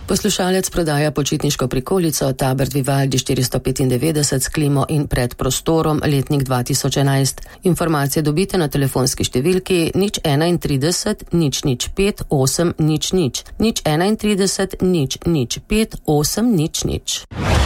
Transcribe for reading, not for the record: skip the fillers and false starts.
Poslušalec prodaja počitniško prikolico Tabard Vivaldi 495 s klimo in pred prostorom, letnik 2011. Informacije dobite na telefonski številki 031 005 800 031 005 800.